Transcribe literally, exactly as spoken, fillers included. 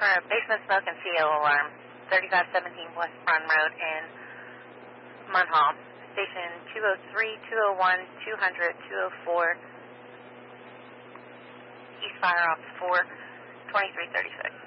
for a basement smoke and C O alarm, thirty-five seventeen West Front Road in Munhall. Station two oh three, two oh one, two hundred, two oh four, East Fire Ops four, twenty-three thirty-six.